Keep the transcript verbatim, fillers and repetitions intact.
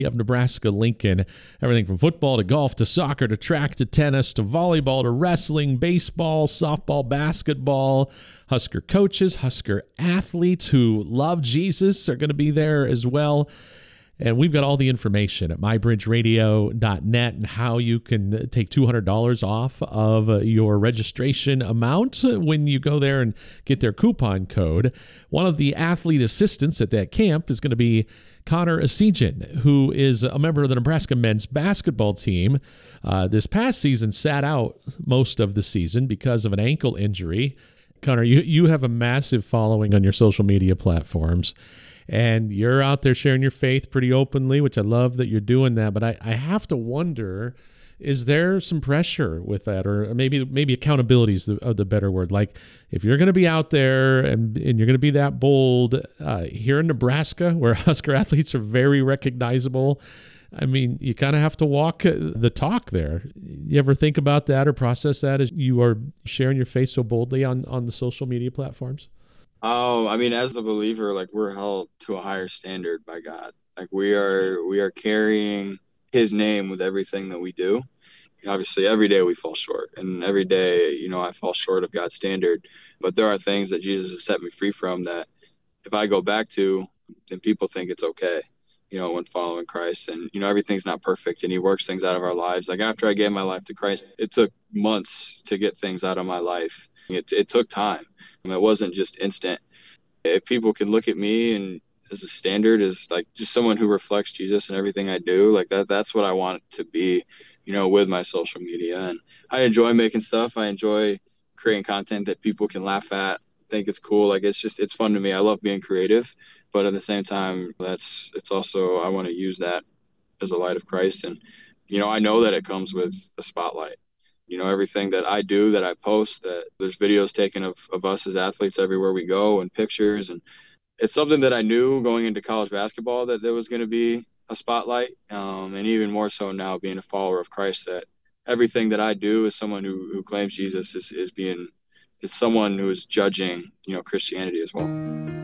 of Nebraska-Lincoln. Everything from football to golf to soccer to track to tennis to volleyball to wrestling, baseball, softball, basketball. Husker coaches, Husker athletes who love Jesus are going to be there as well. And we've got all the information at my bridge radio dot net and how you can take two hundred dollars off of your registration amount when you go there and get their coupon code. One of the athlete assistants at that camp is going to be Connor Asijan, who is a member of the Nebraska men's basketball team. Uh, this past season sat out most of the season because of an ankle injury. Connor, you, you have a massive following on your social media platforms. And you're out there sharing your faith pretty openly, which I love that you're doing that. But I, I have to wonder, is there some pressure with that? Or maybe maybe accountability is the, of the better word. Like if you're going to be out there and, and you're going to be that bold uh, here in Nebraska, where Husker athletes are very recognizable, I mean, you kind of have to walk the talk there. You ever think about that or process that as you are sharing your faith so boldly on, on the social media platforms? Oh, I mean, as a believer, like we're held to a higher standard by God. Like we are, we are carrying His name with everything that we do. Obviously, every day we fall short, and every day, you know, I fall short of God's standard. But there are things that Jesus has set me free from that if I go back to, then people think it's okay, you know, when following Christ. And, you know, everything's not perfect, and He works things out of our lives. Like after I gave my life to Christ, it took months to get things out of my life. It, it took time. It wasn't just instant. If people can look at me and as a standard as like just someone who reflects Jesus in everything I do, like that, that's what I want to be, you know, with my social media. And I enjoy making stuff. I enjoy creating content that people can laugh at, think it's cool. Like it's just, it's fun to me. I love being creative, but at the same time, that's, it's also, I want to use that as a light of Christ. And, you know, I know that it comes with a spotlight. You know, everything that I do, that I post, that there's videos taken of, of us as athletes everywhere we go and pictures. And it's something that I knew going into college basketball that there was going to be a spotlight. Um, and even more so now being a follower of Christ, that everything that I do as someone who, who claims Jesus is, is being, is someone who is judging, you know, Christianity as well.